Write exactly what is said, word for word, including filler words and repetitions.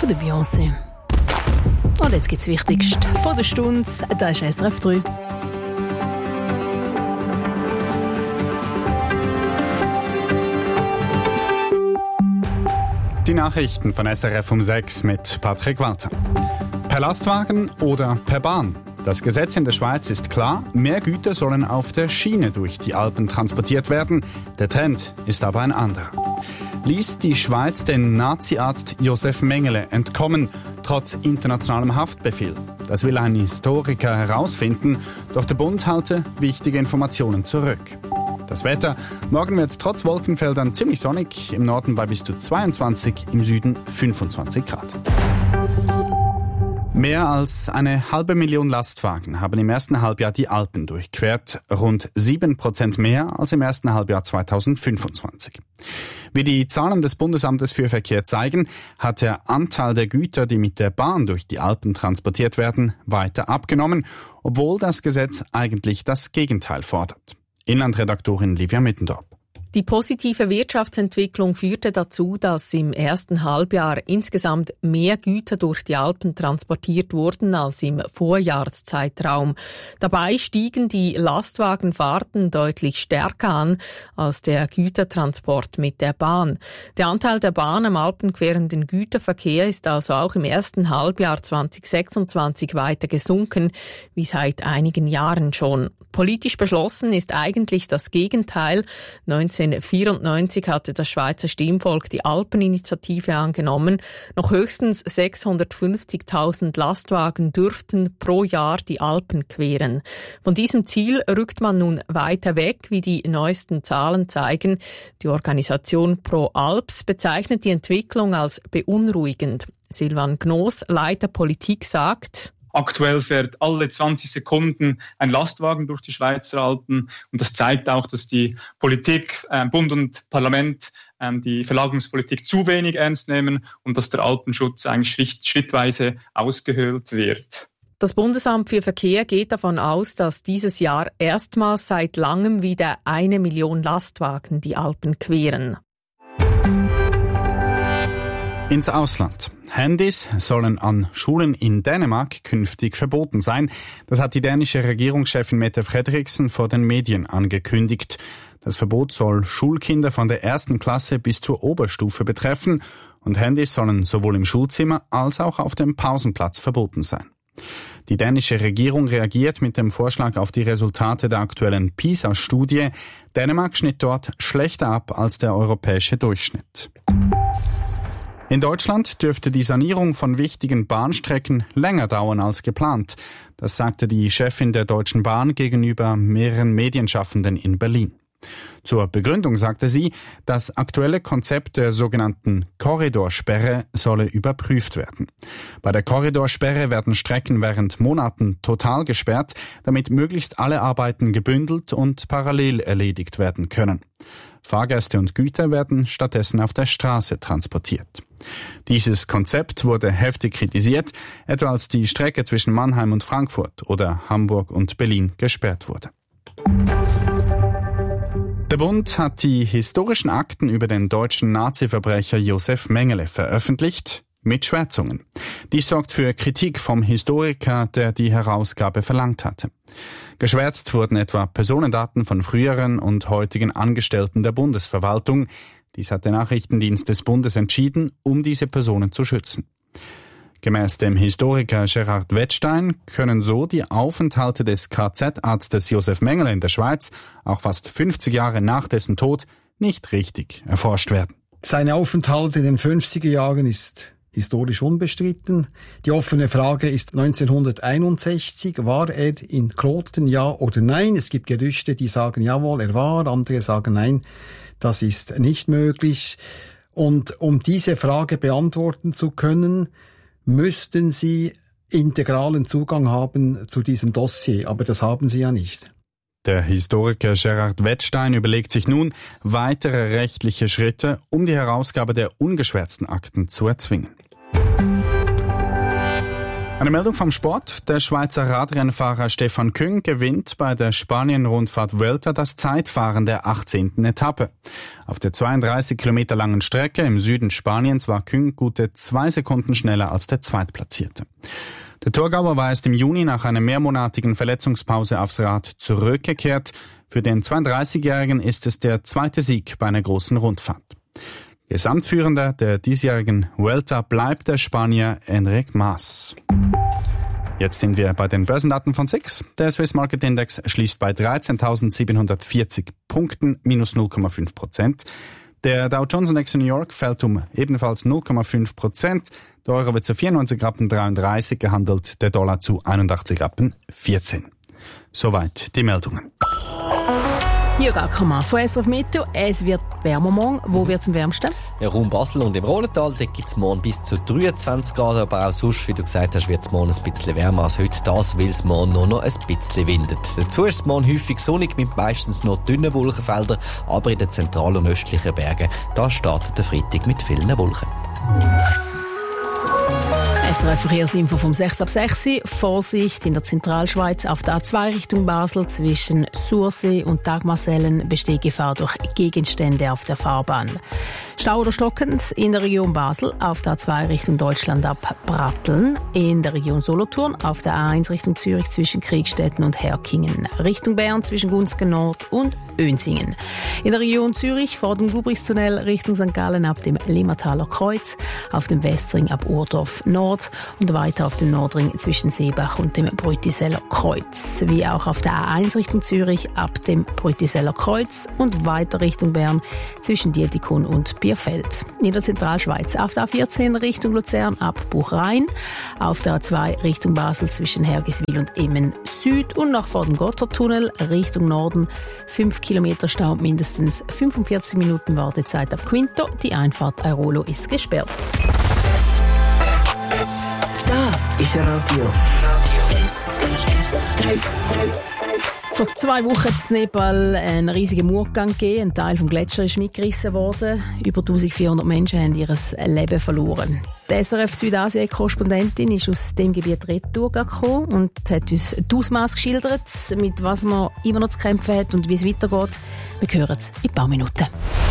von der Beyoncé. Und jetzt gibt's das Wichtigste von der Stunde. Da ist S R F drei. Die Nachrichten von S R F um sechs mit Patrick Walter. Per Lastwagen oder per Bahn? Das Gesetz in der Schweiz ist klar, mehr Güter sollen auf der Schiene durch die Alpen transportiert werden. Der Trend ist aber ein anderer. Ließ die Schweiz den Nazi-Arzt Josef Mengele entkommen, trotz internationalem Haftbefehl? Das will ein Historiker herausfinden, doch der Bund halte wichtige Informationen zurück. Das Wetter: Morgen wird es trotz Wolkenfeldern ziemlich sonnig, im Norden bei bis zu zweiundzwanzig, im Süden fünfundzwanzig Grad. Mehr als eine halbe Million Lastwagen haben im ersten Halbjahr die Alpen durchquert, rund sieben Prozent mehr als im ersten Halbjahr zweitausendfünfundzwanzig. Wie die Zahlen des Bundesamtes für Verkehr zeigen, hat der Anteil der Güter, die mit der Bahn durch die Alpen transportiert werden, weiter abgenommen, obwohl das Gesetz eigentlich das Gegenteil fordert. Inlandredaktorin Livia Mittendorf. Die positive Wirtschaftsentwicklung führte dazu, dass im ersten Halbjahr insgesamt mehr Güter durch die Alpen transportiert wurden als im Vorjahreszeitraum. Dabei stiegen die Lastwagenfahrten deutlich stärker an als der Gütertransport mit der Bahn. Der Anteil der Bahn am alpenquerenden Güterverkehr ist also auch im ersten Halbjahr zweitausendsechsundzwanzig weiter gesunken, wie seit einigen Jahren schon. Politisch beschlossen ist eigentlich das Gegenteil. neunzehnhundertvierundneunzig hatte das Schweizer Stimmvolk die Alpeninitiative angenommen. Noch höchstens sechshundertfünfzigtausend Lastwagen dürften pro Jahr die Alpen queren. Von diesem Ziel rückt man nun weiter weg, wie die neuesten Zahlen zeigen. Die Organisation Pro Alps bezeichnet die Entwicklung als beunruhigend. Silvan Gnos, Leiter Politik, sagt: Aktuell fährt alle zwanzig Sekunden ein Lastwagen durch die Schweizer Alpen. Und das zeigt auch, dass die Politik, äh, Bund und Parlament, äh, die Verlagerungspolitik zu wenig ernst nehmen und dass der Alpenschutz eigentlich schritt, schrittweise ausgehöhlt wird. Das Bundesamt für Verkehr geht davon aus, dass dieses Jahr erstmals seit langem wieder eine Million Lastwagen die Alpen queren. Ins Ausland. Handys sollen an Schulen in Dänemark künftig verboten sein. Das hat die dänische Regierungschefin Mette Frederiksen vor den Medien angekündigt. Das Verbot soll Schulkinder von der ersten Klasse bis zur Oberstufe betreffen und Handys sollen sowohl im Schulzimmer als auch auf dem Pausenplatz verboten sein. Die dänische Regierung reagiert mit dem Vorschlag auf die Resultate der aktuellen PISA-Studie. Dänemark schnitt dort schlechter ab als der europäische Durchschnitt. In Deutschland dürfte die Sanierung von wichtigen Bahnstrecken länger dauern als geplant. Das sagte die Chefin der Deutschen Bahn gegenüber mehreren Medienschaffenden in Berlin. Zur Begründung sagte sie, das aktuelle Konzept der sogenannten Korridorsperre solle überprüft werden. Bei der Korridorsperre werden Strecken während Monaten total gesperrt, damit möglichst alle Arbeiten gebündelt und parallel erledigt werden können. Fahrgäste und Güter werden stattdessen auf der Straße transportiert. Dieses Konzept wurde heftig kritisiert, etwa als die Strecke zwischen Mannheim und Frankfurt oder Hamburg und Berlin gesperrt wurde. Der Bund hat die historischen Akten über den deutschen Nazi-Verbrecher Josef Mengele veröffentlicht, mit Schwärzungen. Dies sorgt für Kritik vom Historiker, der die Herausgabe verlangt hatte. Geschwärzt wurden etwa Personendaten von früheren und heutigen Angestellten der Bundesverwaltung. Dies hat der Nachrichtendienst des Bundes entschieden, um diese Personen zu schützen. Gemäß dem Historiker Gerhard Wettstein können so die Aufenthalte des K Z-Arztes Josef Mengele in der Schweiz, auch fast fünfzig Jahre nach dessen Tod, nicht richtig erforscht werden. Sein Aufenthalt in den fünfziger Jahren ist historisch unbestritten. Die offene Frage ist neunzehnhunderteinundsechzig, war er in Kloten, ja oder nein? Es gibt Gerüchte, die sagen, jawohl, er war, andere sagen, nein, das ist nicht möglich. Und um diese Frage beantworten zu können, müssten Sie integralen Zugang haben zu diesem Dossier, aber das haben Sie ja nicht. Der Historiker Gerhard Wettstein überlegt sich nun weitere rechtliche Schritte, um die Herausgabe der ungeschwärzten Akten zu erzwingen. Eine Meldung vom Sport. Der Schweizer Radrennfahrer Stefan Küng gewinnt bei der Spanien-Rundfahrt Vuelta das Zeitfahren der achtzehnten Etappe. Auf der zweiunddreißig Kilometer langen Strecke im Süden Spaniens war Küng gute zwei Sekunden schneller als der Zweitplatzierte. Der Thurgauer war erst im Juni nach einer mehrmonatigen Verletzungspause aufs Rad zurückgekehrt. Für den zweiunddreißigjährigen ist es der zweite Sieg bei einer großen Rundfahrt. Gesamtführender der diesjährigen Vuelta bleibt der Spanier Enric Mas. Jetzt sind wir bei den Börsendaten von S I X. Der Swiss Market Index schließt bei dreizehntausendsiebenhundertvierzig Punkten, minus null Komma fünf Prozent. Der Dow Jones Index in New York fällt um ebenfalls null Komma fünf Prozent. Der Euro wird zu vierundneunzig Rappen dreiunddreißig gehandelt, der Dollar zu einundachtzig Rappen vierzehn. Soweit die Meldungen. Jörg Ackermann von S R F Meteo. Es wird wärmer morgen. Wo wird es am wärmsten? Ja, Raum Basel und im Rhonetal, da gibt es morgen bis zu dreiundzwanzig Grad, aber auch sonst, wie du gesagt hast, wird es morgen ein bisschen wärmer als heute. Das, weil es morgen nur noch ein bisschen windet. Dazu ist es morgen häufig sonnig mit meistens nur dünnen Wolkenfeldern, aber in den zentralen und östlichen Bergen, da startet der Freitag mit vielen Wolken. S R F Verkehrsinfo vom sechs ab sechs. Vorsicht in der Zentralschweiz auf der A zwei Richtung Basel zwischen Sursee und Dagmarsellen besteht Gefahr durch Gegenstände auf der Fahrbahn. Stau oder stockend in der Region Basel auf der A zwei Richtung Deutschland ab Bratteln, in der Region Solothurn auf der A eins Richtung Zürich zwischen Kriegstetten und Herkingen, Richtung Bern zwischen Gunzgen Nord und Önsingen. In der Region Zürich vor dem Gubrichstunnel Richtung Sankt Gallen ab dem Limmertaler Kreuz, auf dem Westring ab Urdorf Nord und weiter auf dem Nordring zwischen Seebach und dem Brütiseller Kreuz, wie auch auf der A eins Richtung Zürich ab dem Brütiseller Kreuz und weiter Richtung Bern zwischen Dietikon und Bierfeld. In der Zentralschweiz auf der A vierzehn Richtung Luzern ab Buchrein, auf der A zwei Richtung Basel zwischen Hergiswil und Emmen Süd und nach vor dem Gotthardtunnel Richtung Norden fünf Kilometer Stau, mindestens fünfundvierzig Minuten Wartezeit ab Quinto. Die Einfahrt Airolo ist gesperrt. Das ist Radio S R F drei. Vor zwei Wochen hat es in Nepal einen riesigen Murgang gegeben. Ein Teil des Gletschers ist mitgerissen worden. Über eintausendvierhundert Menschen haben ihr Leben verloren. Die S R F Südasien-Korrespondentin ist aus dem Gebiet retour gekommen und hat uns die Ausmaße geschildert, mit was man immer noch zu kämpfen hat und wie es weitergeht. Wir hören es in ein paar Minuten.